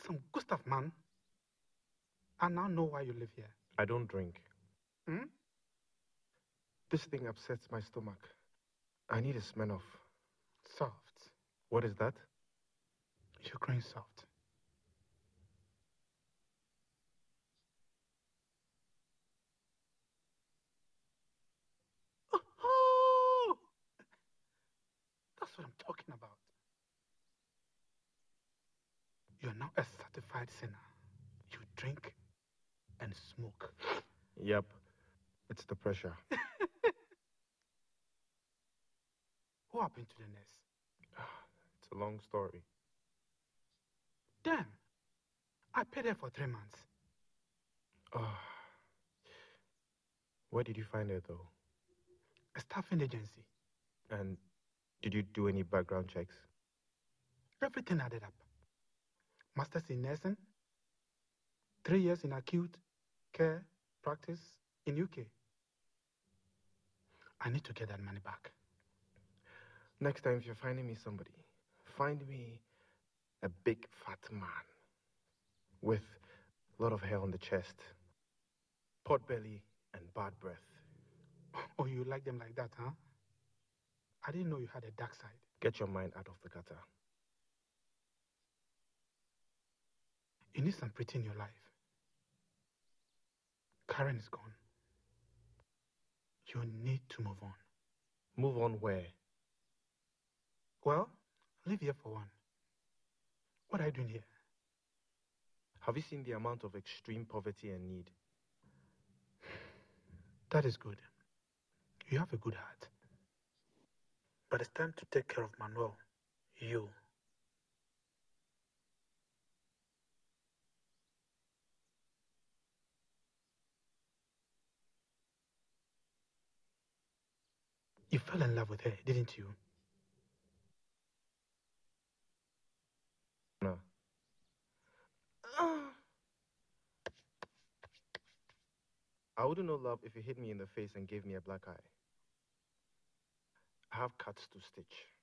some good stuff, man. I now know why you live here. I don't drink. Hmm? This thing upsets my stomach. I need a Smirnoff. Soft. What is that? You're growing soft. Oh! That's what I'm talking about. You're now a certified sinner. You drink and smoke. Yep. It's the pressure. What happened to the nurse? It's a long story. Damn. I paid her for 3 months. Ah. Where did you find her, though? A staffing agency. And did you do any background checks? Everything added up. Masters in nursing. 3 years in acute care practice in UK. I need to get that money back. Next time, if you're finding me somebody, find me a big fat man with a lot of hair on the chest, pot belly, and bad breath. Oh, you like them like that, huh? I didn't know you had a dark side. Get your mind out of the gutter. You need some pretty in your life. Karen is gone. You need to move on. Move on where? Well, live here for one. What are you doing here? Have you seen the amount of extreme poverty and need? That is good. You have a good heart. But it's time to take care of Manuel. You. You fell in love with her, didn't you? No. I wouldn't know love if you hit me in the face and gave me a black eye. I have cuts to stitch.